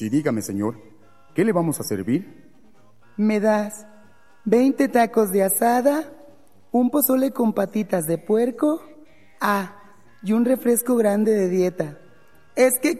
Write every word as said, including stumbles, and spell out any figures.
Sí, dígame, señor. ¿Qué le vamos a servir? ¿Me das veinte tacos de asada, un pozole con patitas de puerco? Ah, y un refresco grande de dieta. Es que